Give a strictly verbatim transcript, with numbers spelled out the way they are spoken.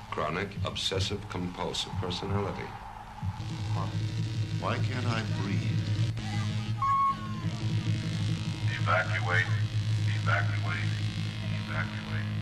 Chronic obsessive compulsive personality. Why, why can't I breathe? Evacuate. Evacuate. Evacuate.